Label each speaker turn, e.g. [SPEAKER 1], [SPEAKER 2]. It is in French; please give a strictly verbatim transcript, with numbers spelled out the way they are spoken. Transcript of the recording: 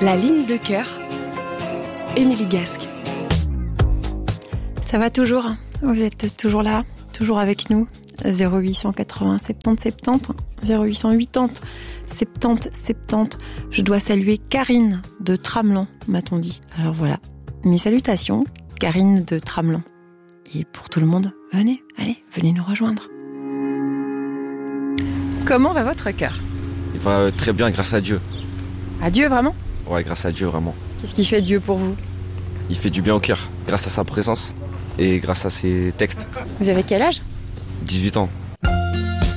[SPEAKER 1] La ligne de cœur, Émilie Gasque.
[SPEAKER 2] Ça va toujours, vous êtes toujours là, toujours avec nous. zéro huit cent quatre-vingts soixante-dix soixante-dix, zéro huit cent quatre-vingts soixante-dix soixante-dix. Je dois saluer Karine de Tramelan, m'a-t-on dit. Alors voilà, mes salutations, Karine de Tramelan. Et pour tout le monde, venez, allez, venez nous rejoindre. Comment va votre cœur ?
[SPEAKER 3] Il va très bien grâce à Dieu.
[SPEAKER 2] À Dieu, vraiment ?
[SPEAKER 3] Ouais, grâce à Dieu, vraiment.
[SPEAKER 2] Qu'est-ce qui fait Dieu pour vous ?
[SPEAKER 3] Il fait du bien au cœur, grâce à sa présence et grâce à ses textes.
[SPEAKER 2] Vous avez quel âge ?
[SPEAKER 3] dix-huit ans.